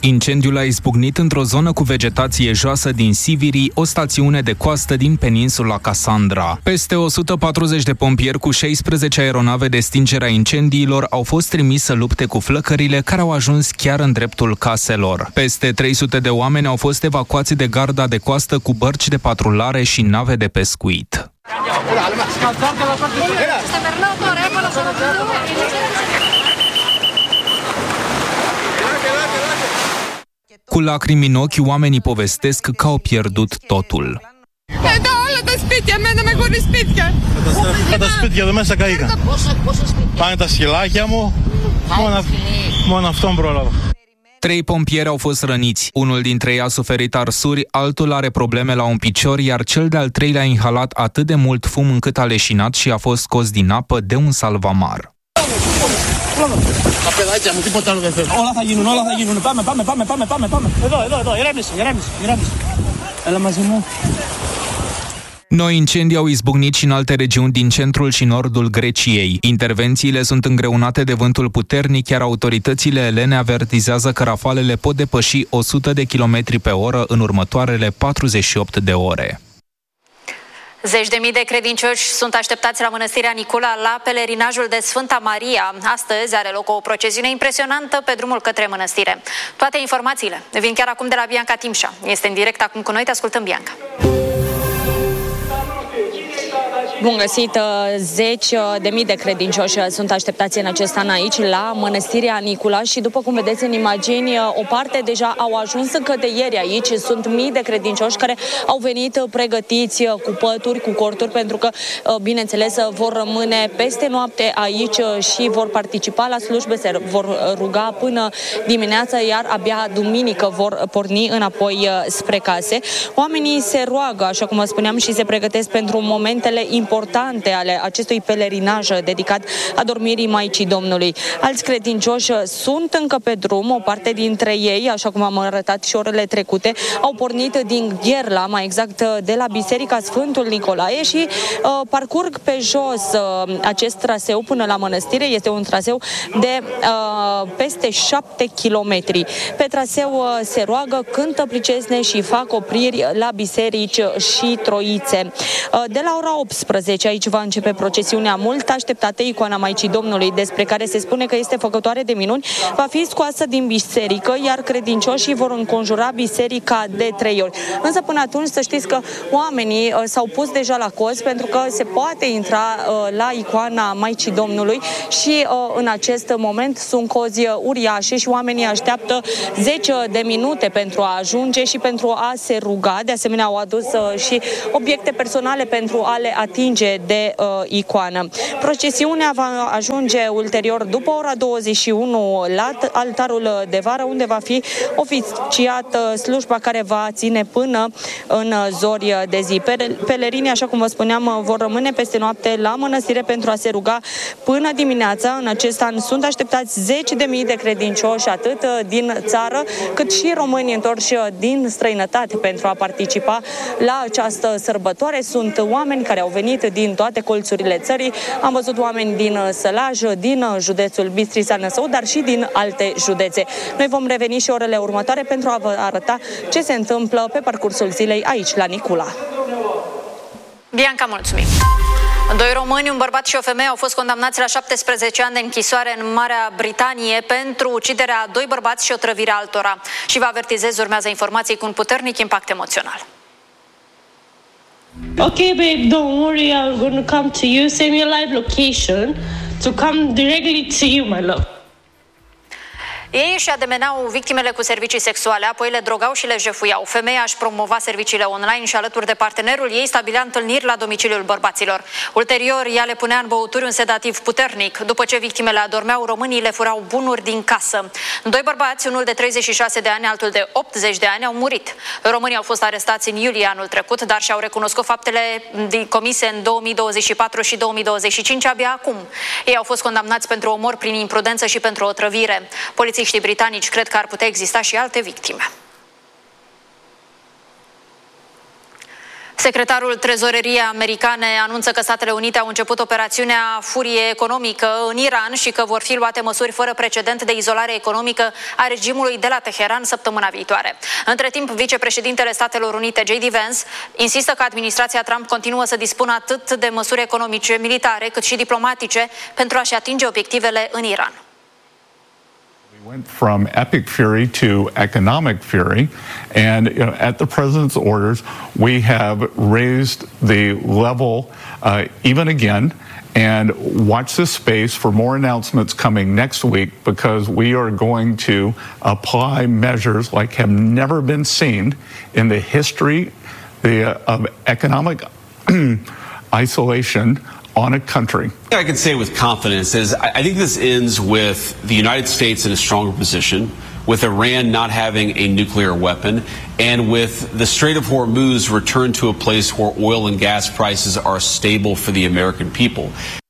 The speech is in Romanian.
Incendiul a izbucnit într-o zonă cu vegetație joasă din Siviri, o stațiune de coastă din peninsula Cassandra. Peste 140 de pompieri cu 16 aeronave de stingere a incendiilor au fost trimiși să lupte cu flăcările care au ajuns chiar în dreptul caselor. Peste 300 de oameni au fost evacuați de garda de coastă cu bărci de patrulare și nave de pescuit. Cu lacrimi în ochi, oamenii povestesc că au pierdut totul. Τα σπίτια εδώ μέσα καήκαν. Πάνε τα σκυλάκια μου, μόνο αυτόν πρόλαβα. 3 pompieri au fost răniți. Unul dintre ei a suferit arsuri, altul are probleme la un picior, iar cel de-al treilea a inhalat atât de mult fum încât a leșinat și a fost scos din apă de un salvamar. Όλα θα γίνουν. Πάμε. Εδώ, ηρέμησε. Έλα μαζί μου. Noi incendii au izbucnit și în alte regiuni din centrul și nordul Greciei. Intervențiile sunt îngreunate de vântul puternic, iar autoritățile elene avertizează că rafalele pot depăși 100 de km pe oră în următoarele 48 de ore. Zeci de mii de credincioși sunt așteptați la Mănăstirea Nicula la pelerinajul de Sfânta Maria. Astăzi are loc o procesiune impresionantă pe drumul către mănăstire. Toate informațiile vin chiar acum de la Bianca Timșa. Este în direct acum cu noi, te ascultăm, Bianca. Bun găsit! Zeci de mii de credincioși sunt așteptați în acest an aici, la Mănăstirea Nicula, și după cum vedeți în imagini, o parte deja au ajuns încă de ieri aici. Sunt mii de credincioși care au venit pregătiți cu pături, cu corturi, pentru că, bineînțeles, vor rămâne peste noapte aici și vor participa la slujbe, se vor ruga până dimineața, iar abia duminică vor porni înapoi spre case. Oamenii se roagă, așa cum vă spuneam, și se pregătesc pentru momentele importante ale acestui pelerinaj dedicat adormirii Maicii Domnului. Alți credincioși sunt încă pe drum, o parte dintre ei, așa cum am arătat și orele trecute, au pornit din Gherla, mai exact de la Biserica Sfântul Nicolae, și parcurg pe jos acest traseu până la mănăstire. Este un traseu de peste 7 kilometri. Pe traseu se roagă, cântă pricesne și fac opriri la biserici și troițe. De la ora 18 aici va începe procesiunea mult așteptată. Icoana Maicii Domnului, despre care se spune că este făcătoare de minuni, va fi scoasă din biserică, iar credincioșii vor înconjura biserica de 3 ori. Însă până atunci să știți că oamenii s-au pus deja la cozi, pentru că se poate intra la icoana Maicii Domnului și în acest moment sunt cozi uriașe și oamenii așteaptă 10 de minute pentru a ajunge și pentru a se ruga. De asemenea, au adus și obiecte personale pentru a le atinge de icoană. Procesiunea va ajunge ulterior după ora 21 la altarul de vară, unde va fi oficiată slujba care va ține până în zori de zi. Pelerinii, așa cum vă spuneam, vor rămâne peste noapte la mănăstire pentru a se ruga până dimineața. În acest an sunt așteptați zeci de mii de credincioși, atât din țară cât și români întorși din străinătate, pentru a participa la această sărbătoare. Sunt oameni care au venit din toate colțurile țării. Am văzut oameni din Sălaj, din județul Bistrița-Năsăud, dar și din alte județe. Noi vom reveni și orele următoare pentru a vă arăta ce se întâmplă pe parcursul zilei aici, la Nicula. Bianca, mulțumim! 2 români, un bărbat și o femeie au fost condamnați la 17 ani de închisoare în Marea Britanie pentru uciderea a 2 bărbați și otrăvirea altora. Și vă avertizez, urmează informații cu un puternic impact emoțional. Okay, babe, don't worry, I'm going to come to you. Send me a live location to come directly to you, my love. Ei își ademenau victimele cu servicii sexuale, apoi le drogau și le jefuiau. Femeia își promova serviciile online și alături de partenerul ei stabilea întâlniri la domiciliul bărbaților. Ulterior, ea le punea în băuturi un sedativ puternic. După ce victimele adormeau, românii le furau bunuri din casă. 2 bărbați, unul de 36 de ani, altul de 80 de ani, au murit. Românii au fost arestați în iulie anul trecut, dar și-au recunoscut faptele comise în 2024 și 2025 abia acum. Ei au fost condamnați pentru omor prin imprudență și pentru otrăvire. Polițiștii britanici cred că ar putea exista și alte victime. Secretarul Trezoreriei americane anunță că Statele Unite au început operațiunea Furie economică în Iran și că vor fi luate măsuri fără precedent de izolare economică a regimului de la Teheran săptămâna viitoare. Între timp, vicepreședintele Statelor Unite, J.D. Vance, insistă că administrația Trump continuă să dispună atât de măsuri economice, militare, cât și diplomatice pentru a-și atinge obiectivele în Iran. We went from epic fury to economic fury, and at the president's orders, we have raised the level even again. And watch this space for more announcements coming next week, because we are going to apply measures like have never been seen in the history of economic isolation on a country. I can say with confidence is I think this ends with the United States in a stronger position, with Iran not having a nuclear weapon, and with the Strait of Hormuz returned to a place where oil and gas prices are stable for the American people.